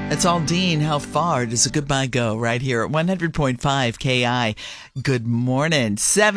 That's Aldine. How far does a goodbye go? Right here at 100.5 KI. Good morning.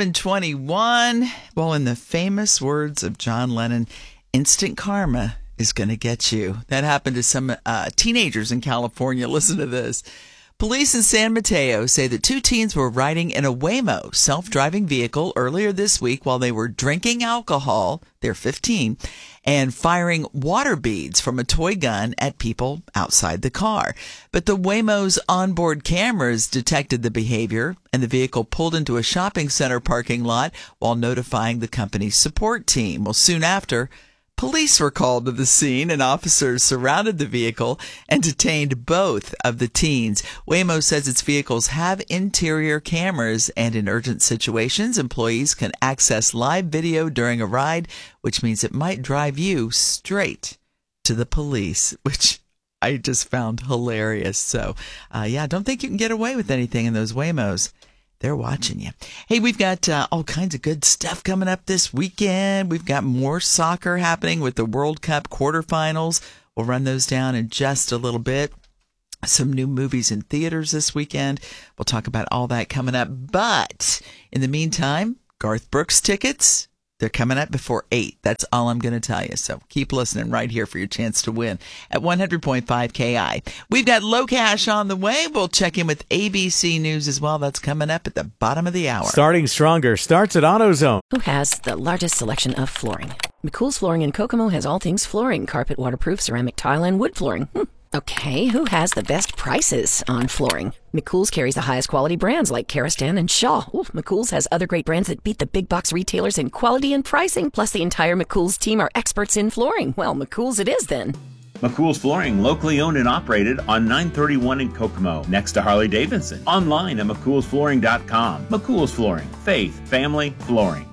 7:21. Well, in the famous words of John Lennon, instant karma is going to get you. That happened to some teenagers in California. Listen to this. Police in San Mateo say that two teens were riding in a Waymo self-driving vehicle earlier this week while they were drinking alcohol, they're 15, and firing water beads from a toy gun at people outside the car. But the Waymo's onboard cameras detected the behavior, and the vehicle pulled into a shopping center parking lot while notifying the company's support team. Well, soon after, police were called to the scene, and officers surrounded the vehicle and detained both of the teens. Waymo says its vehicles have interior cameras, and in urgent situations, employees can access live video during a ride, which means it might drive you straight to the police, which I just found hilarious. So, don't think you can get away with anything in those Waymos. They're watching you. Hey, we've got all kinds of good stuff coming up this weekend. We've got more soccer happening with the World Cup quarterfinals. We'll run those down in just a little bit. Some new movies in theaters this weekend. We'll talk about all that coming up. But in the meantime, Garth Brooks tickets, they're coming up before 8. That's all I'm going to tell you. So keep listening right here for your chance to win at 100.5 KI. We've got Low Cash on the way. We'll check in with ABC News as well. That's coming up at the bottom of the hour. Starting Stronger starts at AutoZone. Who has the largest selection of flooring? McCool's Flooring in Kokomo has all things flooring, carpet, waterproof, ceramic tile, and wood flooring. Okay, who has the best prices on flooring? McCool's carries the highest quality brands like Karastan and Shaw. Ooh, McCool's has other great brands that beat the big box retailers in quality and pricing. Plus, the entire McCool's team are experts in flooring. Well, McCool's it is then. McCool's Flooring, locally owned and operated on 931 in Kokomo, next to Harley-Davidson. Online at McCoolsFlooring.com. McCool's Flooring, faith, family, flooring.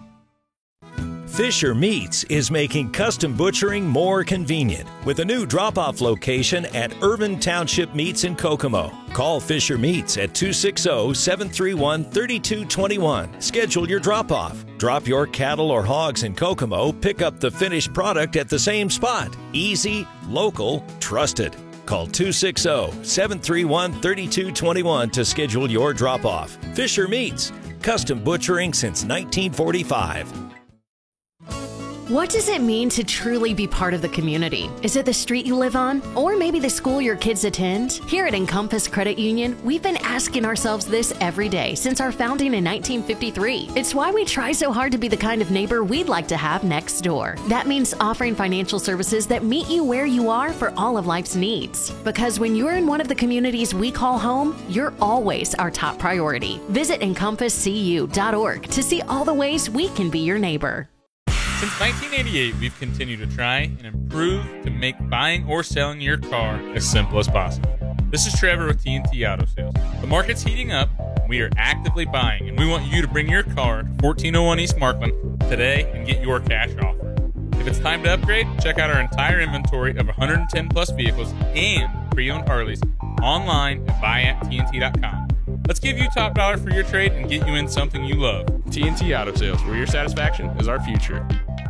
Fisher Meats is making custom butchering more convenient with a new drop-off location at Irvin Township Meats in Kokomo. Call Fisher Meats at 260-731-3221. Schedule your drop-off. Drop your cattle or hogs in Kokomo, pick up the finished product at the same spot. Easy, local, trusted. Call 260-731-3221 to schedule your drop-off. Fisher Meats, custom butchering since 1945. What does it mean to truly be part of the community? Is it the street you live on? Or maybe the school your kids attend? Here at Encompass Credit Union, we've been asking ourselves this every day since our founding in 1953. It's why we try so hard to be the kind of neighbor we'd like to have next door. That means offering financial services that meet you where you are for all of life's needs. Because when you're in one of the communities we call home, you're always our top priority. Visit EncompassCU.org to see all the ways we can be your neighbor. Since 1988, we've continued to try and improve to make buying or selling your car as simple as possible. This is Trevor with TNT Auto Sales. The market's heating up, and we are actively buying, and we want you to bring your car to 1401 East Markland today and get your cash offer. If it's time to upgrade, check out our entire inventory of 110 plus vehicles and pre-owned Harleys online at buyatTNT.com. Let's give you top dollar for your trade and get you in something you love. TNT Auto Sales, where your satisfaction is our future.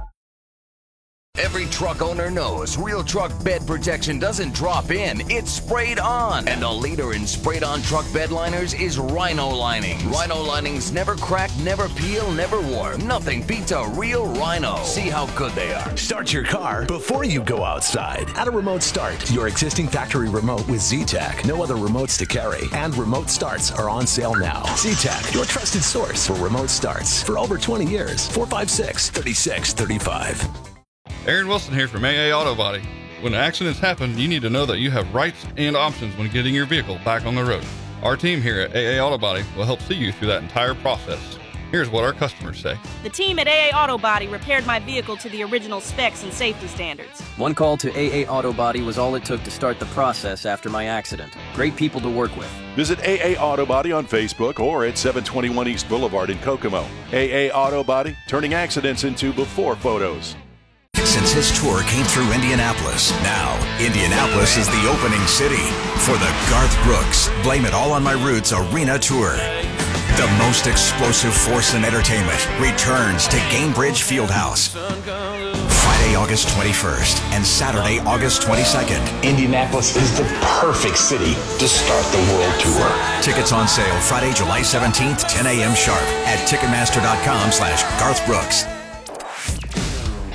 Every truck owner knows Real Truck bed protection doesn't drop in, it's sprayed on. And the leader in sprayed-on truck bed liners is Rhino Linings. Rhino Linings never crack, never peel, never warp. Nothing beats a real Rhino. See how good they are. Start your car before you go outside. Add a remote start. Your existing factory remote with Z-Tech. No other remotes to carry. And remote starts are on sale now. Z-Tech, your trusted source for remote starts. For over 20 years. 456-3635. Aaron Wilson here from AA Auto Body. When accidents happen, you need to know that you have rights and options when getting your vehicle back on the road. Our team here at AA Auto Body will help see you through that entire process. Here's what our customers say. The team at AA Auto Body repaired my vehicle to the original specs and safety standards. One call to AA Auto Body was all it took to start the process after my accident. Great people to work with. Visit AA Auto Body on Facebook or at 721 East Boulevard in Kokomo. AA Auto Body, turning accidents into before photos. Since his tour came through Indianapolis, now Indianapolis is the opening city for the Garth Brooks Blame It All on My Roots Arena Tour. The most explosive force in entertainment returns to Gainbridge Fieldhouse Friday, August 21st and Saturday, August 22nd. Indianapolis is the perfect city to start the world tour. Tickets on sale Friday, July 17th, 10 a.m. sharp at Ticketmaster.com/Garth Brooks.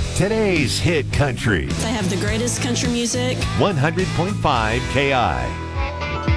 Today's hit country. They have the greatest country music. 100.5 KI.